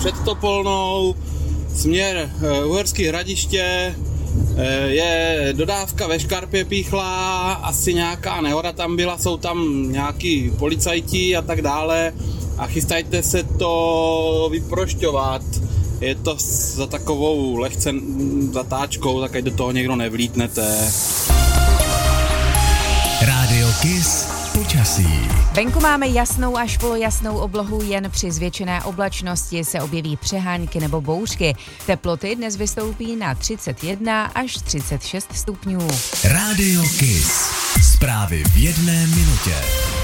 před Topolnou, směr Uherské Hradiště, je dodávka ve Škarpě píchla, asi nějaká nehoda tam byla, jsou tam nějaký policajti a tak dále a chystajte se to vyprošťovat. Je to za takovou lehce zatáčkou, tak ať do toho někdo nevlítnete. Rádio Kiss počasí. Venku máme jasnou až polojasnou oblohu, jen při zvětšené oblačnosti se objeví přehánky nebo bouřky. Teploty dnes vystoupí na 31 až 36 stupňů. Rádio Kiss. Zprávy v 1 minutě.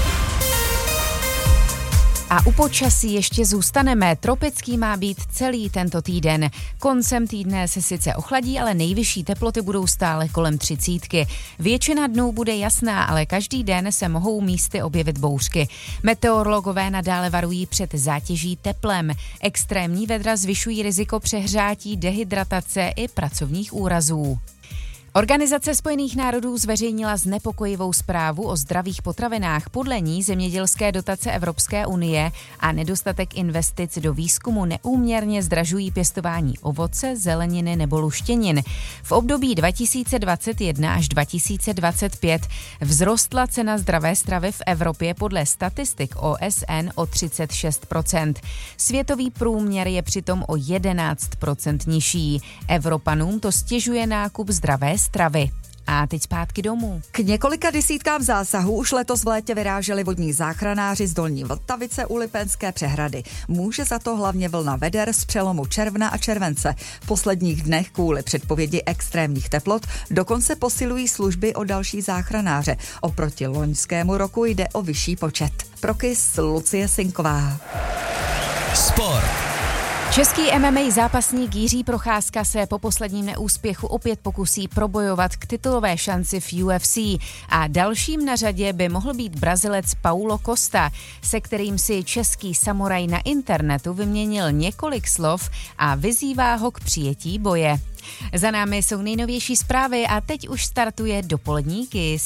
A u počasí ještě zůstaneme. Tropický má být celý tento týden. Koncem týdne se sice ochladí, ale nejvyšší teploty budou stále kolem 30. Většina dnů bude jasná, ale každý den se mohou místy objevit bouřky. Meteorologové nadále varují před zátěží teplem. Extrémní vedra zvyšují riziko přehřátí, dehydratace i pracovních úrazů. Organizace Spojených národů zveřejnila znepokojivou zprávu o zdravých potravinách. Podle ní zemědělské dotace Evropské unie a nedostatek investic do výzkumu neúměrně zdražují pěstování ovoce, zeleniny nebo luštěnin. V období 2021 až 2025 vzrostla cena zdravé stravy v Evropě podle statistik OSN o 36%. Světový průměr je přitom o 11% nižší. Evropanům to stěžuje nákup zdravé stravy. A teď zpátky domů. K několika desítkám zásahů už letos v létě vyráželi vodní záchranáři z Dolní Vltavice u Lipenské přehrady. Může za to hlavně vlna veder z přelomu června a července. V posledních dnech kvůli předpovědi extrémních teplot dokonce posilují služby o další záchranáře. Oproti loňskému roku jde o vyšší počet. Pro Kiss Lucie Sinková. Sport. Český MMA zápasník Jiří Procházka se po posledním neúspěchu opět pokusí probojovat k titulové šanci v UFC a dalším na řadě by mohl být Brazilec Paulo Costa, se kterým si český samuraj na internetu vyměnil několik slov a vyzývá ho k přijetí boje. Za námi jsou nejnovější zprávy a teď už startuje dopolední Kiss.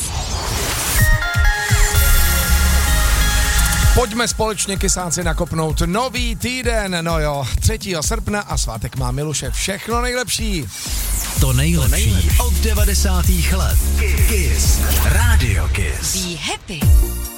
Pojďme společně kysáci nakopnout nový týden, no jo, 3. srpna a svátek má Miluše. Všechno nejlepší. To nejlepší od 90. let. Kiss. Rádio Kiss. Be happy.